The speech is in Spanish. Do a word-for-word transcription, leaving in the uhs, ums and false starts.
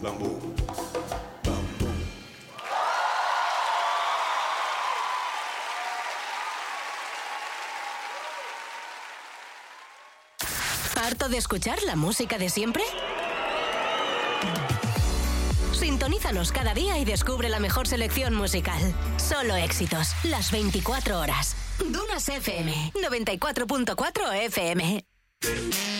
bambú. ¿Harto de escuchar la música de siempre? Sintonízanos cada día y descubre la mejor selección musical. Solo éxitos, las veinticuatro horas. Dunas F M, noventa y cuatro punto cuatro F M.